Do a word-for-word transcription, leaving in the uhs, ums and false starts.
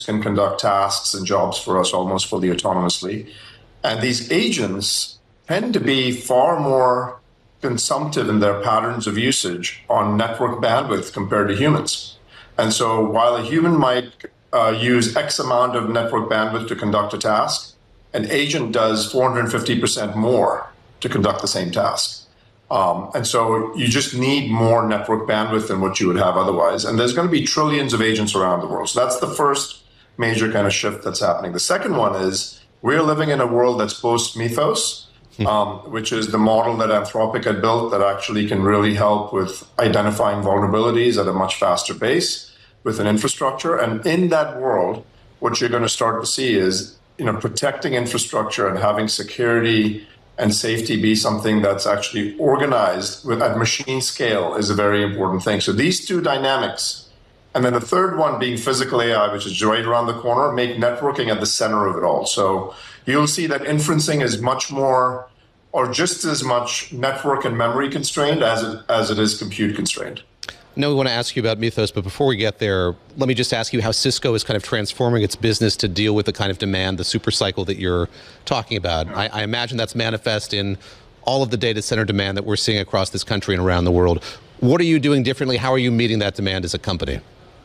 can conduct tasks and jobs for us almost fully autonomously. And these agents tend to be far more consumptive in their patterns of usage on network bandwidth compared to humans. And so while a human might uh, use X amount of network bandwidth to conduct a task, an agent does four hundred fifty percent more to conduct the same task. Um, and so you just need more network bandwidth than what you would have otherwise. And there's going to be trillions of agents around the world. So that's the first major kind of shift that's happening. The second one is we're living in a world that's post-Mythos, um, which is the model that Anthropic had built that actually can really help with identifying vulnerabilities at a much faster pace with an infrastructure. And in that world, what you're going to start to see is, you know, protecting infrastructure and having security and safety be something that's actually organized with, at machine scale is a very important thing. So these two dynamics, and then the third one being physical A I, which is right around the corner, make networking at the center of it all. So you'll see that inferencing is much more, or just as much, network and memory constrained as it, as it is compute constrained. No, we want to ask you about Mythos, but before we get there, let me just ask you how Cisco is kind of transforming its business to deal with the kind of demand, the super cycle that you're talking about. I, I imagine that's manifest in all of the data center demand that we're seeing across this country and around the world. What are you doing differently? How are you meeting that demand as a company?